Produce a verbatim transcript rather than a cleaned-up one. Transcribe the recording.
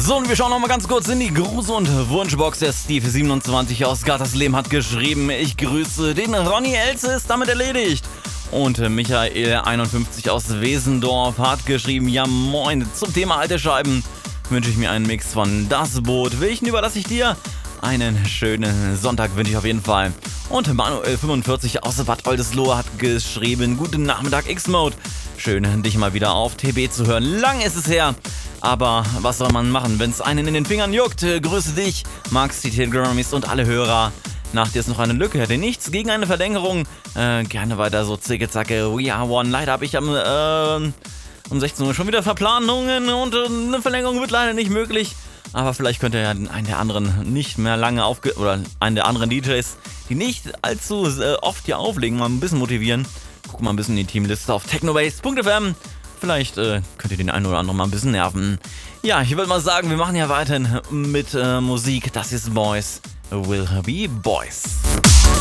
So, und wir schauen noch mal ganz kurz in die Gruß- und Wunschbox. Der Steve siebenundzwanzig aus Gattersleben hat geschrieben: Ich grüße den Ronny Elze, ist damit erledigt. Und Michael einundfünfzig aus Wesendorf hat geschrieben: Ja moin, zum Thema alte Scheiben wünsche ich mir einen Mix von Das Boot. Welchen überlasse ich dir? Einen schönen Sonntag wünsche ich auf jeden Fall. Und Manuel fünfundvierzig aus Bad Oldesloe hat geschrieben: Guten Nachmittag X-Mode. Schön, dich mal wieder auf T B zu hören. Lang ist es her. Aber was soll man machen, wenn es einen in den Fingern juckt? Grüße dich, Max, die Telegrammys und alle Hörer. Nach dir ist noch eine Lücke, hätte nichts gegen eine Verlängerung. Äh, gerne weiter so zicke zacke, we are one. Leider habe ich am, äh, um sechzehn Uhr schon wieder Verplanungen und äh, eine Verlängerung wird leider nicht möglich. Aber vielleicht könnt ihr ja einen der anderen nicht mehr lange aufge... oder einen der anderen D Js, die nicht allzu äh, oft hier auflegen, mal ein bisschen motivieren. Guck mal ein bisschen in die Teamliste auf technobase punkt f m. Vielleicht äh, könnt ihr den einen oder anderen mal ein bisschen nerven. Ja, ich würde mal sagen, wir machen ja weiterhin mit äh, Musik. Das ist Boys Will Be Boys.